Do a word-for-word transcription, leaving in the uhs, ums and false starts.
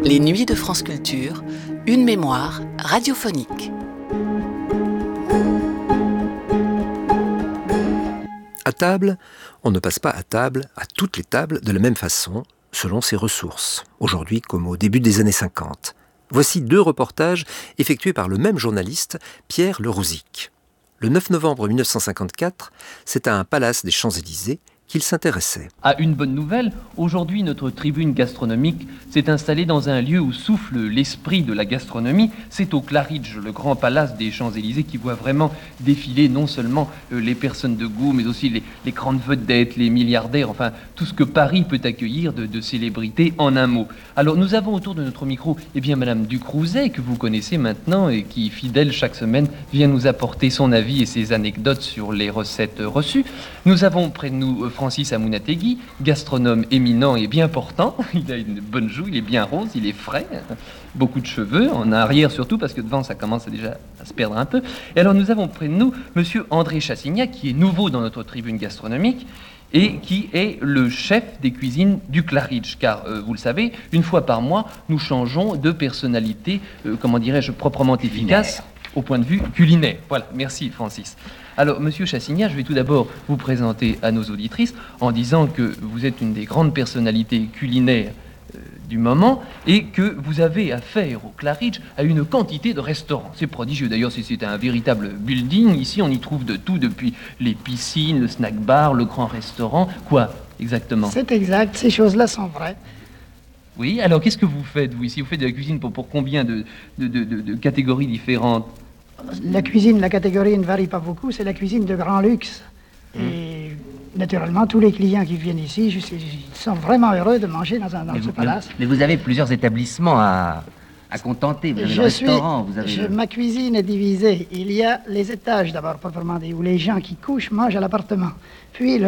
Les Nuits de France Culture, une mémoire radiophonique. À table, on ne passe pas à table, à toutes les tables, de la même façon, selon ses ressources, aujourd'hui comme au début des années cinquante. Voici deux reportages effectués par le même journaliste, Pierre Le Rosic. Le neuf novembre mille neuf cent cinquante-quatre, c'est à un palace des Champs-Élysées qu'il s'intéressait. À une bonne nouvelle, aujourd'hui notre tribune gastronomique s'est installée dans un lieu où souffle l'esprit de la gastronomie. C'est au Claridge, le grand palace des Champs-Élysées, qui voit vraiment défiler non seulement euh, les personnes de goût, mais aussi les, les grandes vedettes, les milliardaires, enfin tout ce que Paris peut accueillir de, de célébrités en un mot. Alors nous avons autour de notre micro, eh bien Madame Ducrouzet, que vous connaissez maintenant et qui, fidèle chaque semaine, vient nous apporter son avis et ses anecdotes sur les recettes reçues. Nous avons près de nous euh, Francis Amunategui, gastronome éminent et bien portant. Il a une bonne joue, il est bien rose, il est frais, beaucoup de cheveux, en arrière surtout, parce que devant ça commence à déjà à se perdre un peu. Et alors nous avons près de nous Monsieur André Chassignac, qui est nouveau dans notre tribune gastronomique et qui est le chef des cuisines du Claridge. Car, euh, vous le savez, une fois par mois, nous changeons de personnalité, euh, comment dirais-je, proprement efficace au point de vue culinaire. Voilà, merci Francis. Alors, Monsieur Chassignac, je vais tout d'abord vous présenter à nos auditrices en disant que vous êtes une des grandes personnalités culinaires euh, du moment et que vous avez affaire au Claridge à une quantité de restaurants. C'est prodigieux. D'ailleurs, si c'est un véritable building, ici on y trouve de tout, depuis les piscines, le snack bar, le grand restaurant. Quoi, exactement? C'est exact, ces choses-là sont vraies. Oui, alors qu'est-ce que vous faites, vous, ici? Vous faites de la cuisine pour, pour combien de, de, de, de, de catégories différentes? La cuisine, la catégorie ne varie pas beaucoup, c'est la cuisine de grand luxe. Mmh. Et naturellement, tous les clients qui viennent ici, je sais, ils sont vraiment heureux de manger dans, un, dans mais ce vous, palace. Mais vous avez plusieurs établissements à, à contenter. Vous avez je le suis, restaurant, vous avez je, le... Ma cuisine est divisée. Il y a les étages d'abord, proprement dit, où les gens qui couchent mangent à l'appartement. Puis le